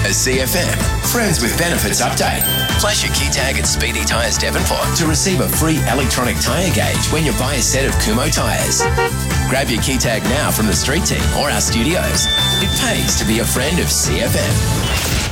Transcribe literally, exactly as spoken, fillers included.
A C F M Friends with Benefits update. Flash your key tag at Speedy Tyres Devonport to receive a free electronic tyre gauge when you buy a set of Kumho tyres. Grab your key tag now from the street team or our studios. It pays to be a friend of C F M.